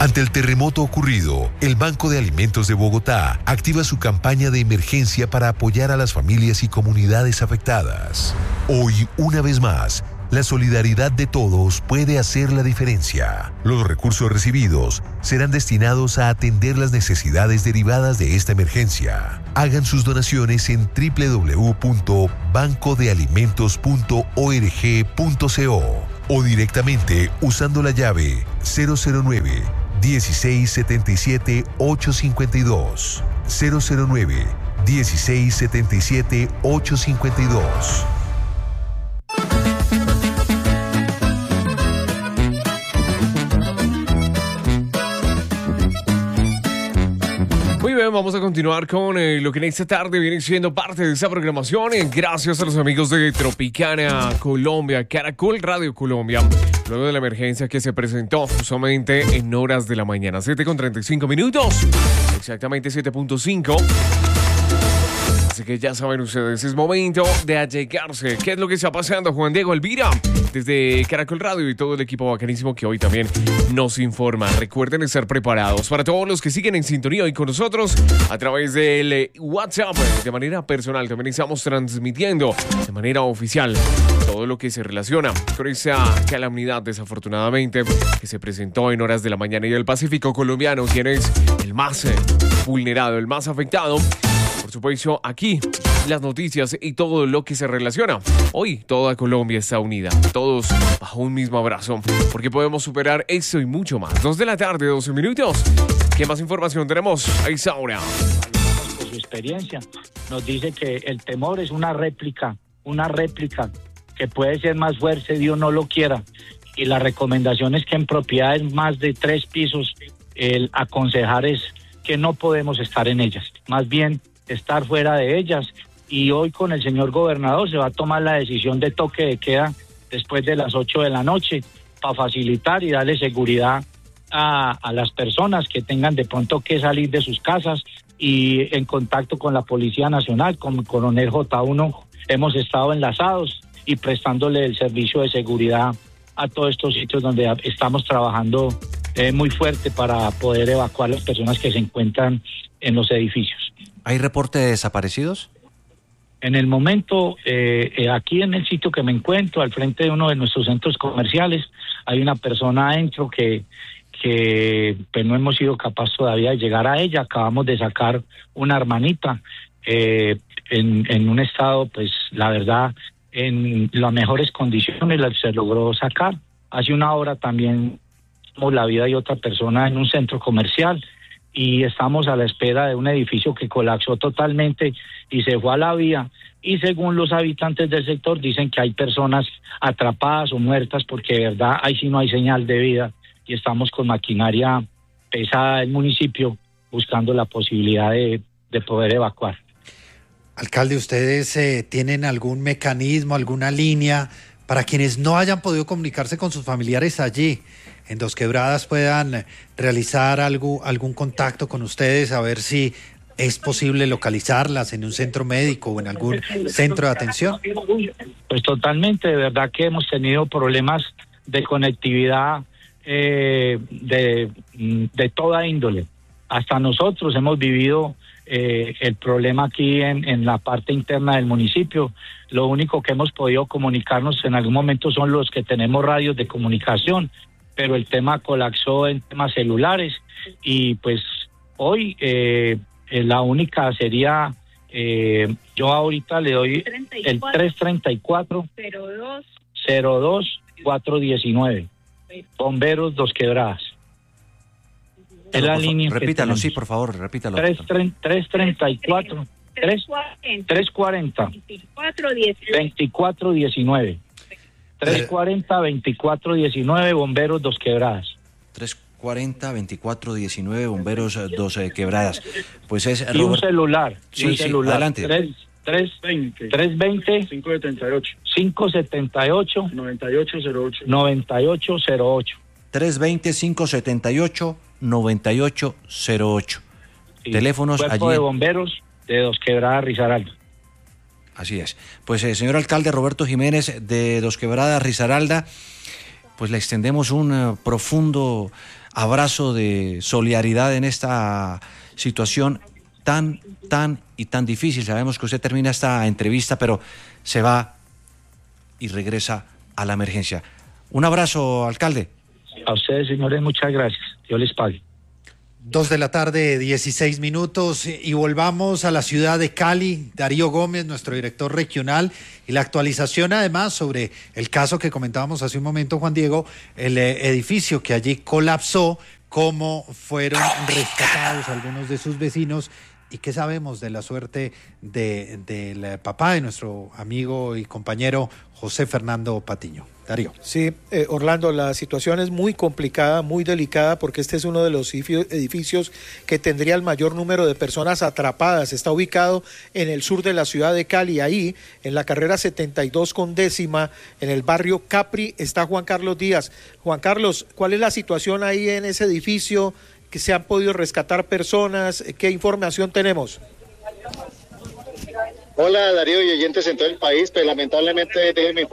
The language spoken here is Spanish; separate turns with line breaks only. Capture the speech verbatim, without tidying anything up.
Ante el terremoto ocurrido, el Banco de Alimentos de Bogotá activa su campaña de emergencia para apoyar a las familias y comunidades afectadas. Hoy, una vez más, la solidaridad de todos puede hacer la diferencia. Los recursos recibidos serán destinados a atender las necesidades derivadas de esta emergencia. Hagan sus donaciones en doble u doble u doble u punto banco de alimentos punto org punto co o directamente usando la llave cero cero nueve, dieciséis setenta y siete, ochocientos cincuenta y dos. cero cero nueve, dieciséis setenta y siete, ochocientos cincuenta y dos.
Muy bien, vamos a continuar con eh, lo que en esta tarde viene siendo parte de esta programación. Eh, gracias a los amigos de Tropicana Colombia, Caracol Radio Colombia, luego de la emergencia que se presentó justamente en horas de la mañana. siete con treinta y cinco minutos, exactamente siete punto cinco. Así que ya saben ustedes, es momento de allegarse. ¿Qué es lo que está pasando? Juan Diego, Elvira, desde Caracol Radio y todo el equipo bacanísimo que hoy también nos informa. Recuerden estar preparados. Para todos los que siguen en sintonía hoy con nosotros a través del WhatsApp, de manera personal, también estamos transmitiendo de manera oficial todo lo que se relaciona con esa calamidad, desafortunadamente, que se presentó en horas de la mañana y el Pacífico colombiano. ¿Quién es el más vulnerado, el más afectado? Por supuesto, aquí las noticias y todo lo que se relaciona. Hoy toda Colombia está unida, todos bajo un mismo abrazo, porque podemos superar eso y mucho más. Dos de la tarde, doce minutos. ¿Qué más información tenemos a esa hora?
Por su experiencia, nos dice que el temor es una réplica, una réplica que puede ser más fuerte, Dios no lo quiera. Y la recomendación es que en propiedades más de tres pisos, el aconsejar es que no podemos estar en ellas. Más bien, estar fuera de ellas, y hoy con el señor gobernador se va a tomar la decisión de toque de queda después de las ocho de la noche para facilitar y darle seguridad a, a las personas que tengan de pronto que salir de sus casas. Y en contacto con la Policía Nacional, con el coronel J uno, hemos estado enlazados y prestándole el servicio de seguridad a todos estos sitios donde estamos trabajando eh, muy fuerte para poder evacuar las personas que se encuentran en los edificios.
¿Hay reporte de desaparecidos?
En el momento, eh, eh, aquí en el sitio que me encuentro, al frente de uno de nuestros centros comerciales, hay una persona adentro que, que pues no hemos sido capaces todavía de llegar a ella. Acabamos de sacar una hermanita eh, en, en un estado, pues la verdad, en las mejores condiciones la, se logró sacar. Hace una hora también tuvimos la vida de otra persona en un centro comercial, y estamos a la espera de un edificio que colapsó totalmente y se fue a la vía, y según los habitantes del sector dicen que hay personas atrapadas o muertas, porque de verdad ahí sí no hay señal de vida, y estamos con maquinaria pesada del municipio buscando la posibilidad de, de poder evacuar.
Alcalde, ¿ustedes eh, tienen algún mecanismo, alguna línea para quienes no hayan podido comunicarse con sus familiares allí en Dos Quebradas puedan realizar algo, algún contacto con ustedes, a ver si es posible localizarlas en un centro médico o en algún centro de atención?
Pues totalmente, de verdad que hemos tenido problemas de conectividad eh, de, de toda índole. Hasta nosotros hemos vivido eh, el problema aquí en, en la parte interna del municipio. Lo único que hemos podido comunicarnos en algún momento son los que tenemos radios de comunicación, pero el tema colapsó en temas celulares, y pues hoy eh, la única sería, eh, yo ahorita le doy el tres treinta y cuatro, cero dos, cuatro diecinueve, Bomberos Dos Quebradas. Es la línea.
Repítalo, sí, por favor, repítalo.
tres treinta y cuatro, tres cuarenta, veinticuatro diecinueve. tres cuarenta, veinticuatro diecinueve, Bomberos Dos Quebradas.
tres cuarenta, veinticuatro diecinueve, Bomberos Dos Quebradas. Pues es
y un celular.
Sí,
y un
sí,
celular.
adelante.
tres veinte, cinco setenta y ocho, cinco setenta y ocho, noventa y ocho cero ocho, noventa y ocho cero ocho.
tres veinte, cinco setenta y ocho, noventa y ocho cero ocho. Sí. Teléfonos
Cuerpo
allí.
de Bomberos de Dos Quebradas, Risaralda.
Así es. Pues, eh, señor alcalde Roberto Jiménez de Dos Quebradas, Risaralda, pues le extendemos un uh, profundo abrazo de solidaridad en esta situación tan, tan y tan difícil. Sabemos que usted termina esta entrevista, pero se va y regresa a la emergencia. Un abrazo, alcalde.
A ustedes, señores, muchas gracias. Dios les pague.
Dos de la tarde, dieciséis minutos, y volvamos a la ciudad de Cali. Darío Gómez, nuestro director regional, y la actualización además sobre el caso que comentábamos hace un momento, Juan Diego, el eh, edificio que allí colapsó, cómo fueron rescatados algunos de sus vecinos y qué sabemos de la suerte de, del papá de nuestro amigo y compañero José Fernando Patiño. Darío.
Sí, eh, Orlando, la situación es muy complicada, muy delicada, porque este es uno de los edificios que tendría el mayor número de personas atrapadas. Está ubicado en el sur de la ciudad de Cali, ahí en la carrera setenta y dos con décima, en el barrio Capri, está Juan Carlos Díaz. Juan Carlos, ¿cuál es la situación ahí en ese edificio? ¿Que se han podido rescatar personas? ¿Qué información tenemos?
Hola Darío y oyentes en todo el país, pues lamentablemente déjenme